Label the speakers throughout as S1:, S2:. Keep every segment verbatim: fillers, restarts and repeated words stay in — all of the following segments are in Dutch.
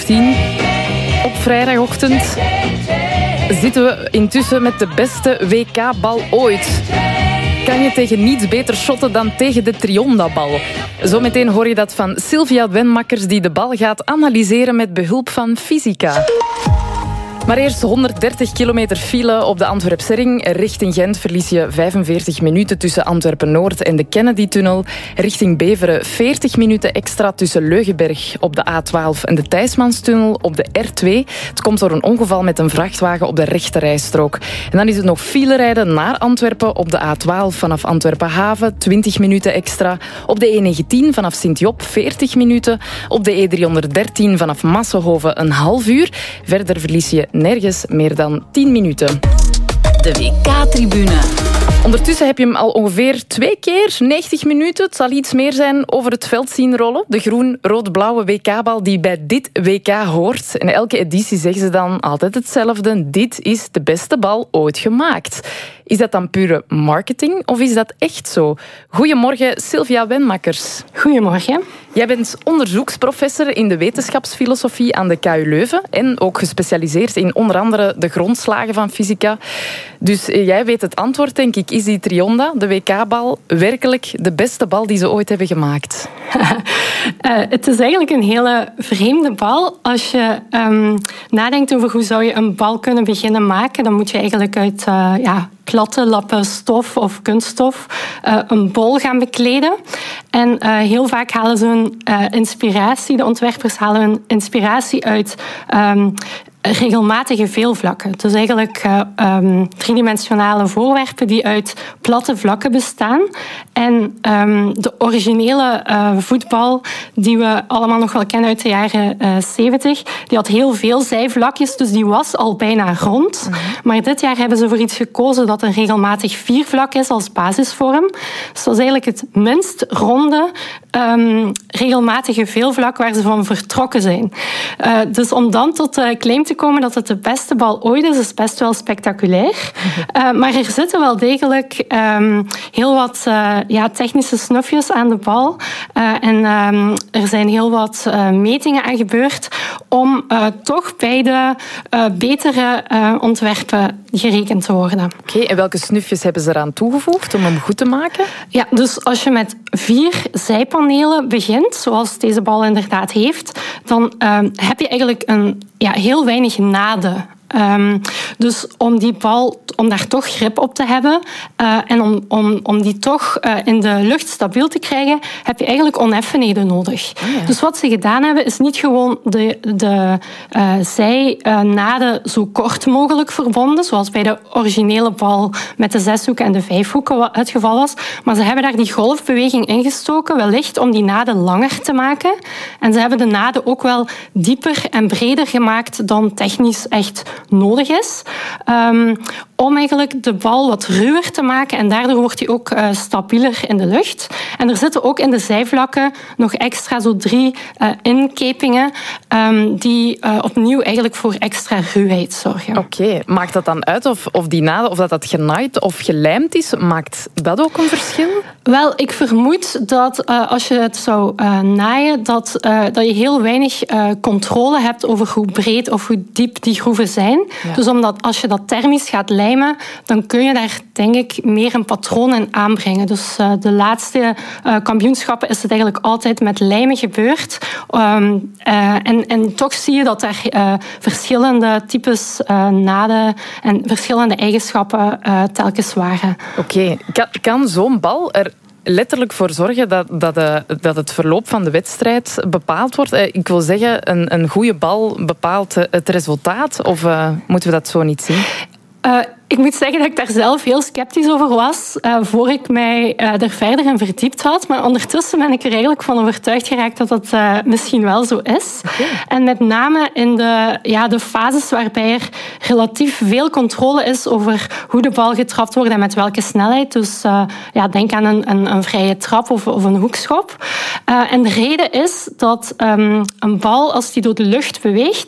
S1: tien op vrijdagochtend zitten we intussen met de beste W K-bal ooit. Kan je tegen niets beter shotten dan tegen de Trionda-bal? Zometeen hoor je dat van Sylvia Wenmakkers, die de bal gaat analyseren met behulp van fysica. Maar eerst honderddertig kilometer file op de Antwerpse-ring. Richting Gent verlies je vijfenveertig minuten tussen Antwerpen-Noord en de Kennedy-tunnel. Richting Beveren veertig minuten extra tussen Leugenberg op de A twaalf en de Thijsmanstunnel op de R twee. Het komt door een ongeval met een vrachtwagen op de rechterrijstrook. En dan is het nog file rijden naar Antwerpen op de A twaalf vanaf Antwerpen-Haven, twintig minuten extra. Op de E negentien vanaf Sint-Job, veertig minuten. Op de E driehonderddertien vanaf Massenhoven een half uur. Verder verlies je nergens meer dan tien minuten.
S2: De W K-tribune.
S1: Ondertussen heb je hem al ongeveer twee keer, negentig minuten, het zal iets meer zijn, over het veld zien rollen. De groen-rood-blauwe W K-bal die bij dit W K hoort. In elke editie zeggen ze dan altijd hetzelfde. Dit is de beste bal ooit gemaakt. Is dat dan pure marketing of is dat echt zo? Goedemorgen, Sylvia Wenmakkers.
S3: Goedemorgen.
S1: Jij bent onderzoeksprofessor in de wetenschapsfilosofie aan de K U Leuven en ook gespecialiseerd in onder andere de grondslagen van fysica. Dus jij weet het antwoord, denk ik. Is die Trionda, de W K-bal, werkelijk de beste bal die ze ooit hebben gemaakt?
S3: uh, het is eigenlijk een hele vreemde bal. Als je um, nadenkt over hoe zou je een bal kunnen beginnen maken, dan moet je eigenlijk uit uh, ja, platte lappen stof of kunststof uh, een bol gaan bekleden. En uh, heel vaak halen ze hun uh, inspiratie, de ontwerpers halen hun inspiratie uit Um, regelmatige veelvlakken. Dus eigenlijk uh, um, driedimensionale voorwerpen die uit platte vlakken bestaan. En um, de originele uh, voetbal, die we allemaal nog wel kennen uit de jaren uh, zeventig, die had heel veel zijvlakjes, dus die was al bijna rond. Mm-hmm. Maar dit jaar hebben ze voor iets gekozen dat een regelmatig viervlak is als basisvorm. Dus dat is eigenlijk het minst ronde, um, regelmatige veelvlak waar ze van vertrokken zijn. Uh, dus om dan tot de claim te komen dat het de beste bal ooit is, is best wel spectaculair. Uh, maar er zitten wel degelijk um, heel wat uh, ja, technische snufjes aan de bal. Uh, en um, er zijn heel wat uh, metingen aan gebeurd om uh, toch bij de uh, betere uh, ontwerpen gerekend te worden.
S1: Oké, okay, en welke snufjes hebben ze eraan toegevoegd om hem goed te maken?
S3: Ja, dus als je met vier zijpanelen begint, zoals deze bal inderdaad heeft, dan uh, heb je eigenlijk een ja, heel weinig naden. Um, dus om die bal, om daar toch grip op te hebben uh, en om, om, om die toch uh, in de lucht stabiel te krijgen, heb je eigenlijk oneffenheden nodig. Oh ja. Dus wat ze gedaan hebben, is niet gewoon de, de uh, zijnaden uh, zo kort mogelijk verbonden, zoals bij de originele bal met de zeshoeken en de vijfhoeken het geval was, maar ze hebben daar die golfbeweging ingestoken, wellicht om die naden langer te maken. En ze hebben de naden ook wel dieper en breder gemaakt dan technisch echt nodig is, um, om eigenlijk de bal wat ruwer te maken en daardoor wordt hij ook uh, stabieler in de lucht. En er zitten ook in de zijvlakken nog extra zo drie uh, inkepingen um, die uh, opnieuw eigenlijk voor extra ruwheid zorgen.
S1: Oké, okay. Maakt dat dan uit of, of die naden, of dat dat genaaid of gelijmd is? Maakt dat ook een verschil?
S3: Wel, ik vermoed dat uh, als je het zou uh, naaien, dat, uh, dat je heel weinig uh, controle hebt over hoe breed of hoe diep die groeven zijn. Ja. Dus omdat als je dat thermisch gaat lijmen, dan kun je daar denk ik meer een patroon in aanbrengen. Dus uh, de laatste uh, kampioenschappen is het eigenlijk altijd met lijmen gebeurd. Um, uh, en, en toch zie je dat er uh, verschillende types uh, naden en verschillende eigenschappen uh, telkens waren.
S1: Oké, okay. kan, kan zo'n bal er letterlijk voor zorgen dat, dat, uh, dat het verloop van de wedstrijd bepaald wordt? Uh, ik wil zeggen, een, een goede bal bepaalt uh, het resultaat, of uh, moeten we dat zo niet zien?
S3: Uh, Ik moet zeggen dat ik daar zelf heel sceptisch over was, uh, voor ik mij uh, er verder in verdiept had. Maar ondertussen ben ik er eigenlijk van overtuigd geraakt dat dat uh, misschien wel zo is. Okay. En met name in de, ja, de fases waarbij er relatief veel controle is over hoe de bal getrapt wordt en met welke snelheid. Dus uh, ja, denk aan een, een, een vrije trap of, of een hoekschop. Uh, en de reden is dat um, een bal, als die door de lucht beweegt,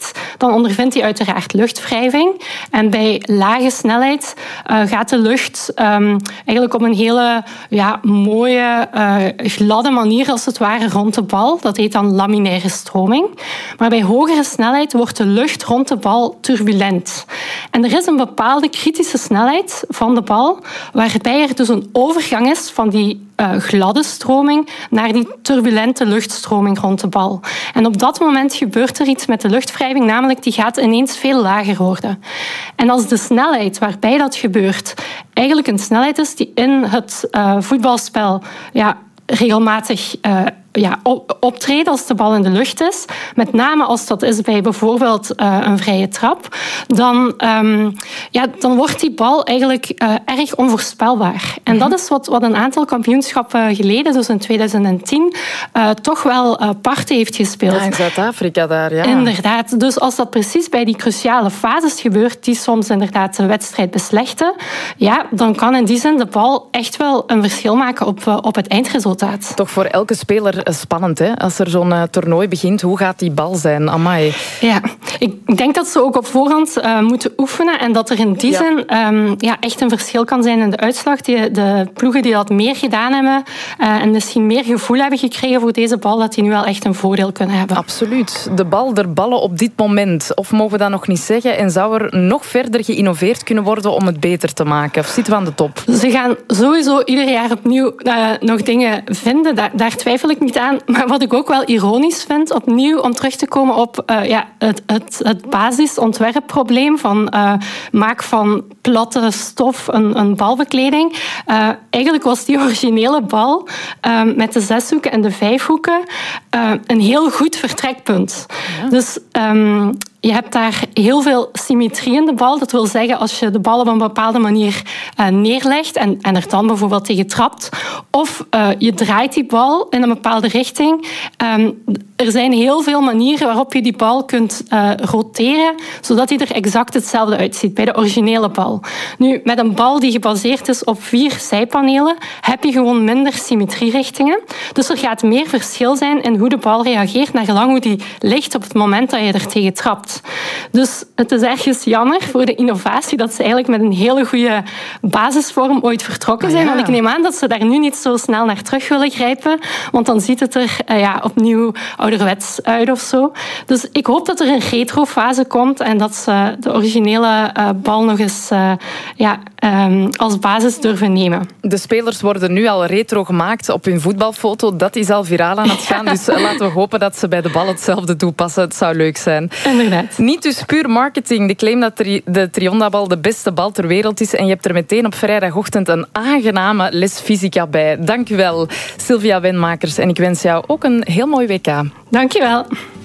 S3: dan ondervindt hij uiteraard luchtwrijving. En bij lage snelheid uh, gaat de lucht um, eigenlijk op een hele ja, mooie, uh, gladde manier als het ware rond de bal. Dat heet dan laminaire stroming. Maar bij hogere snelheid wordt de lucht rond de bal turbulent. En er is een bepaalde kritische snelheid van de bal, waarbij er dus een overgang is van die uh, gladde stroming naar die turbulente luchtstroming rond de bal. En op dat moment gebeurt er iets met de luchtwrijving, namelijk die gaat ineens veel lager worden. En als de snelheid waarbij dat gebeurt eigenlijk een snelheid is die in het uh, voetbalspel ja, regelmatig uh, ja, optreden als de bal in de lucht is, met name als dat is bij bijvoorbeeld uh, een vrije trap, dan, um, ja, dan wordt die bal eigenlijk uh, erg onvoorspelbaar. En dat is wat, wat een aantal kampioenschappen geleden, dus in tweeduizend tien, uh, toch wel uh, parten heeft gespeeld.
S1: Ja, in Zuid-Afrika daar, ja.
S3: Inderdaad. Dus als dat precies bij die cruciale fases gebeurt, die soms inderdaad de wedstrijd beslechten, ja, dan kan in die zin de bal echt wel een verschil maken op, uh, op het eindresultaat.
S1: Toch voor elke speler spannend, hè? Als er zo'n uh, toernooi begint, hoe gaat die bal zijn? Amai.
S3: Ja, ik denk dat ze ook op voorhand uh, moeten oefenen en dat er in die ja. zin um, ja, echt een verschil kan zijn in de uitslag. Die, de ploegen die dat meer gedaan hebben uh, en misschien meer gevoel hebben gekregen voor deze bal, dat die nu wel echt een voordeel kunnen hebben.
S1: Absoluut. De bal der ballen op dit moment. Of mogen we dat nog niet zeggen? En zou er nog verder geïnnoveerd kunnen worden om het beter te maken? Of zitten we aan de top?
S3: Ze gaan sowieso ieder jaar opnieuw uh, nog dingen vinden. Daar, daar twijfel ik niet aan. Maar wat ik ook wel ironisch vind, opnieuw om terug te komen op uh, ja, het, het, het basisontwerpprobleem van uh, maak van platte stof een, een balbekleding. Uh, eigenlijk was die originele bal uh, met de zeshoeken en de vijfhoeken uh, een heel goed vertrekpunt. Ja. Dus um, je hebt daar heel veel symmetrie in de bal. Dat wil zeggen, als je de bal op een bepaalde manier uh, neerlegt en, en er dan bijvoorbeeld tegen trapt, of uh, je draait die bal in een bepaalde richting. Um, er zijn heel veel manieren waarop je die bal kunt uh, roteren, zodat die er exact hetzelfde uitziet bij de originele bal. Nu, met een bal die gebaseerd is op vier zijpanelen, heb je gewoon minder symmetrierichtingen. Dus er gaat meer verschil zijn in hoe de bal reageert, naar gelang hoe die ligt op het moment dat je er tegen trapt. Dus het is ergens jammer voor de innovatie dat ze eigenlijk met een hele goede basisvorm ooit vertrokken zijn. Ah, ja. Want ik neem aan dat ze daar nu niet zo snel naar terug willen grijpen, want dan ziet het er uh, ja, opnieuw ouderwets uit of zo. Dus ik hoop dat er een retrofase komt en dat ze de originele uh, bal nog eens uh, ja, um, als basis durven nemen.
S1: De spelers worden nu al retro gemaakt op hun voetbalfoto. Dat is al viraal aan het gaan. Dus laten we hopen dat ze bij de bal hetzelfde toepassen. Het zou leuk zijn.
S3: Inderdaad.
S1: Niet dus puur marketing. De claim dat de Triondabal de beste bal ter wereld is. En je hebt er meteen op vrijdagochtend een aangename les fysica bij. Dank u wel, Sylvia Wenmakers. En ik wens jou ook een heel mooi W K.
S3: Dank je wel.